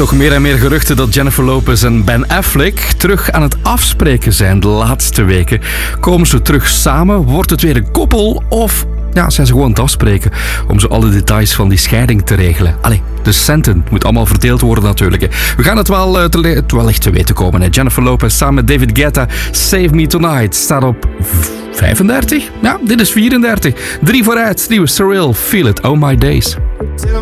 Toch meer en meer geruchten dat Jennifer Lopez en Ben Affleck terug aan het afspreken zijn de laatste weken. Komen ze terug samen? Wordt het weer een koppel? Of zijn ze gewoon aan het afspreken om zo alle details van die scheiding te regelen? Allee, de centen moet allemaal verdeeld worden natuurlijk. We gaan het wel echt te weten komen. Jennifer Lopez samen met David Guetta, Save Me Tonight, staat op 35? Ja, dit is 34. 3 vooruit, nieuwe Surreal, Feel It, Oh My Days.